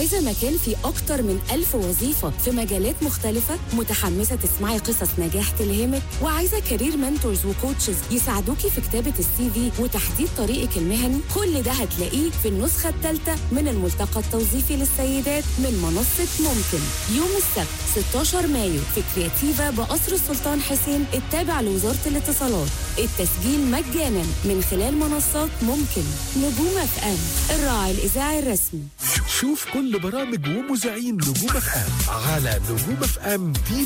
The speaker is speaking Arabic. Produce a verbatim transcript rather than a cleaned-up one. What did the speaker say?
عايزة مكان فيه أكتر من ألف وظيفة في مجالات مختلفة؟ متحمسة تسمعي قصص نجاح تلهمك؟ وعايزة كارير منتورز وكوتشز يساعدوكي في كتابة السي في وتحديد طريقك المهني؟ كل ده هتلاقيه في النسخة الثالثة من الملتقى التوظيفي للسيدات من منصة ممكن، يوم السبت ستاشر مايو في كرياتيفا بقصر السلطان حسين التابع لوزارة الاتصالات. التسجيل مجانا من خلال منصات ممكن. نجوم اف ام، الراعي الإذاعي الرسمي. شوف كل برامج ومذيعين نجوم اف ام على نجوم اف ام تي